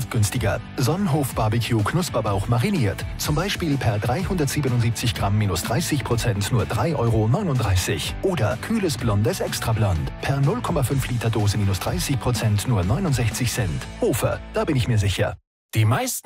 sagenhaft günstiger. Sonnenhof Barbecue Knusperbauch mariniert. Zum Beispiel per 377 Gramm minus 30% nur 3,39 €. Oder kühles Blondes Extra Blond. Per 0,5 Liter Dose minus 30% nur 69 Cent. Hofer, da bin ich mir sicher. Die meisten